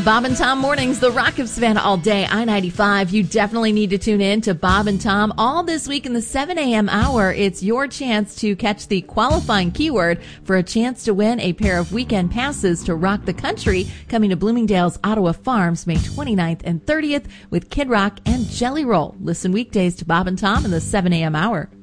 Bob and Tom Mornings, the Rock of Savannah all day, I-95. You definitely need to tune in to Bob and Tom all this week in the 7 a.m. hour. It's your chance to catch the qualifying keyword for a chance to win a pair of weekend passes to rock the country, coming to Bloomingdale's Ottawa Farms May 29th and 30th with Kid Rock and Jelly Roll. Listen weekdays to Bob and Tom in the 7 a.m. hour.